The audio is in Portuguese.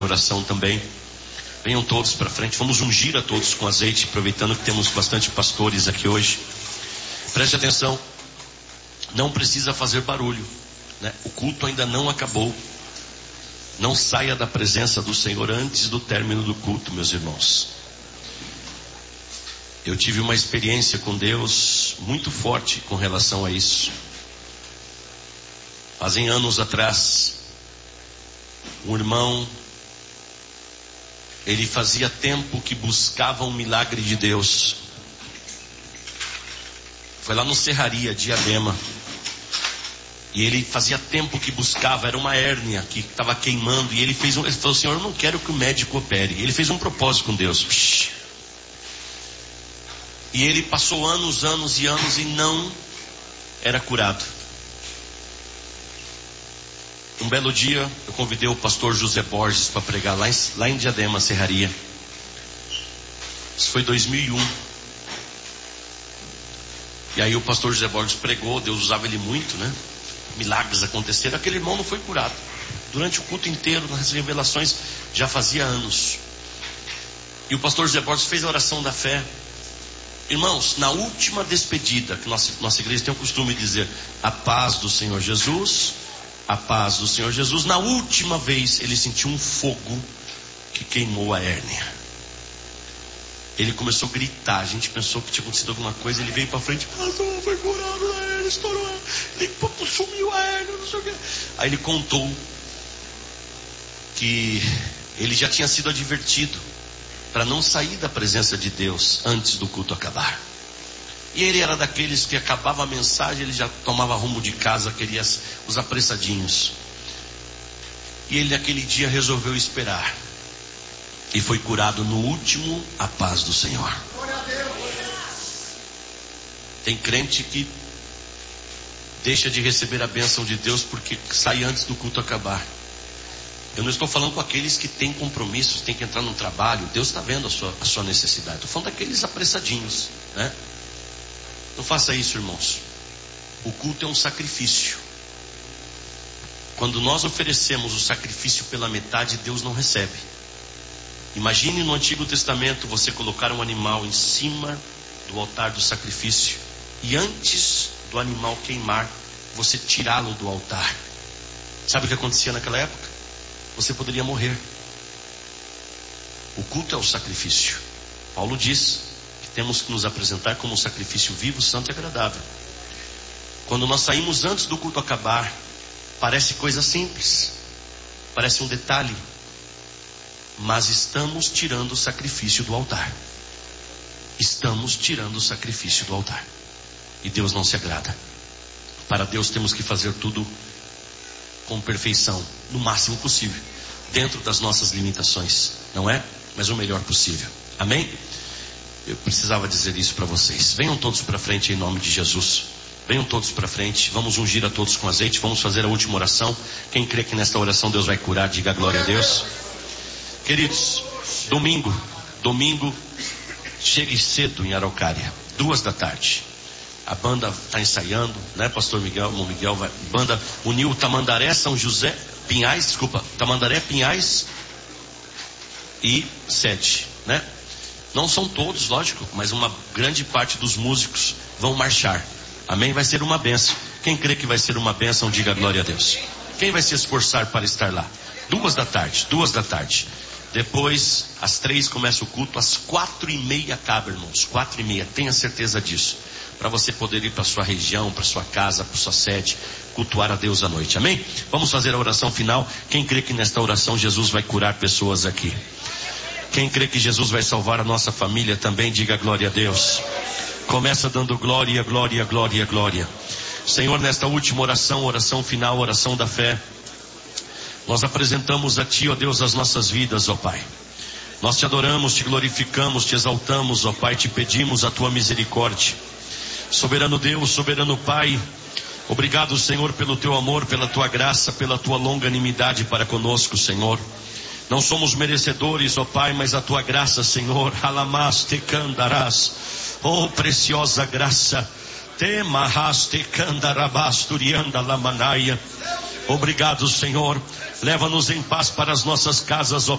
oração também. Venham todos para frente, vamos ungir a todos com azeite, aproveitando que temos bastante pastores aqui hoje. Preste atenção, não precisa fazer barulho, né? O culto ainda não acabou. Não saia da presença do Senhor antes do término do culto, meus irmãos. Eu tive uma experiência com Deus muito forte com relação a isso. Fazem anos atrás, um irmão, ele fazia tempo que buscava um milagre de Deus. Foi lá no Serraria, Diadema. E ele fazia tempo que buscava, era uma hérnia que estava queimando. E ele falou: Senhor, eu não quero que o médico opere. Ele fez um propósito com Deus. E ele passou anos e não era curado. Um belo dia, eu convidei o pastor José Borges para pregar lá em Diadema, Serraria. Isso foi 2001. E aí o pastor José Borges pregou, Deus usava ele muito, né? Milagres aconteceram, aquele irmão não foi curado. Durante o culto inteiro, nas revelações, já fazia anos. E o pastor José Borges fez a oração da fé. Irmãos, na última despedida, que nossa igreja tem o costume de dizer: a paz do Senhor Jesus... A paz do Senhor Jesus. Na última vez ele sentiu um fogo que queimou a hérnia. Ele começou a gritar. A gente pensou que tinha acontecido alguma coisa. Ele veio para frente: pastor, foi curado a hérnia, estourou, ele sumiu a hérnia, não sei o que. Aí ele contou que ele já tinha sido advertido para não sair da presença de Deus antes do culto acabar. E ele era daqueles que acabava a mensagem, ele já tomava rumo de casa, queria os apressadinhos. E ele naquele dia resolveu esperar. E foi curado no último, a paz do Senhor. Tem crente que deixa de receber a bênção de Deus porque sai antes do culto acabar. Eu não estou falando com aqueles que têm compromissos, têm que entrar no trabalho. Deus está vendo a sua necessidade. Estou falando daqueles apressadinhos, né? Não faça isso, irmãos. O culto é um sacrifício. Quando nós oferecemos o sacrifício pela metade, Deus não recebe. Imagine no Antigo Testamento você colocar um animal em cima do altar do sacrifício e antes do animal queimar, você tirá-lo do altar. Sabe o que acontecia naquela época? Você poderia morrer. O culto é o sacrifício. Paulo diz: temos que nos apresentar como um sacrifício vivo, santo e agradável. Quando nós saímos antes do culto acabar, parece coisa simples, parece um detalhe, mas estamos tirando o sacrifício do altar. Estamos tirando o sacrifício do altar. E Deus não se agrada. Para Deus temos que fazer tudo com perfeição, no máximo possível, dentro das nossas limitações, não é? Mas o melhor possível. Amém? Eu precisava dizer isso para vocês. Venham todos para frente em nome de Jesus. Venham todos para frente. Vamos ungir a todos com azeite. Vamos fazer a última oração. Quem crê que nesta oração Deus vai curar, diga glória a Deus. Queridos, domingo, chegue cedo em Araucária, 14h. A banda está ensaiando, né, pastor Miguel? O Miguel vai. Banda uniu Tamandaré, São José, Tamandaré, Pinhais e Sete, né? Não são todos, lógico, mas uma grande parte dos músicos vão marchar. Amém? Vai ser uma bênção. Quem crê que vai ser uma bênção, diga glória a Deus. Quem vai se esforçar para estar lá? 14h. Depois, às 3 começa o culto, às 4h30 acaba, irmãos. 4h30, tenha certeza disso. Para você poder ir para sua região, para sua casa, para sua sede, cultuar a Deus à noite. Amém? Vamos fazer a oração final. Quem crê que nesta oração Jesus vai curar pessoas aqui? Quem crê que Jesus vai salvar a nossa família também, diga glória a Deus. Começa dando glória, glória, glória, glória. Senhor, nesta última oração, oração final, oração da fé, nós apresentamos a Ti, ó Deus, as nossas vidas, ó Pai. Nós Te adoramos, Te glorificamos, Te exaltamos, ó Pai, Te pedimos a Tua misericórdia. Soberano Deus, soberano Pai, obrigado, Senhor, pelo Teu amor, pela Tua graça, pela Tua longanimidade para conosco, Senhor. Não somos merecedores, ó Pai, mas a Tua graça, Senhor, alamas te candarás, oh preciosa graça, te marras te candarabas turianda lamanaia. Obrigado, Senhor. Leva-nos em paz para as nossas casas, ó